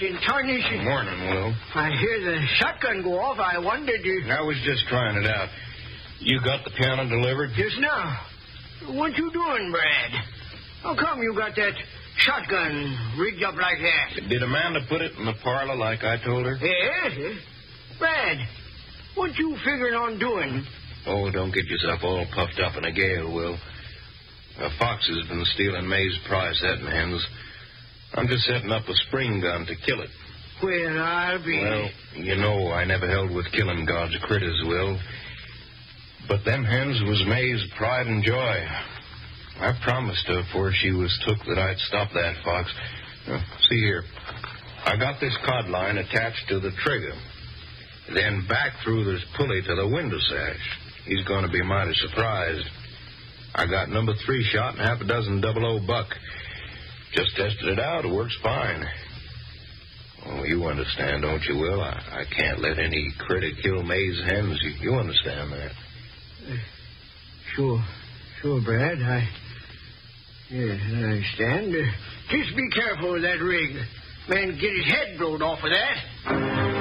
in tarnation. Morning, Will. I hear the shotgun go off. I wondered if... I was just trying it out. You got the piano delivered? Just now. What you doing, Brad? How come you got that shotgun rigged up like that? Did Amanda put it in the parlor like I told her? Yes. Brad, what you figuring on doing? Oh, don't get yourself all puffed up in a gale, Will. A fox has been stealing May's prize, that man's. I'm just setting up a spring gun to kill it. Well, I'll be... Well, you know I never held with killing God's critters, Will. But them hens was May's pride and joy. I promised her before she was took that I'd stop that fox. See here. I got this cod line attached to the trigger. Then back through this pulley to the window sash. He's going to be mighty surprised. I got number 3 shot and half a dozen 00 buck. Just tested it out. It works fine. Oh, you understand, don't you, Will? I can't let any critter kill May's hens. You understand that? Sure, Brad. I understand. Just be careful with that rig. Man, get his head blowed off of that.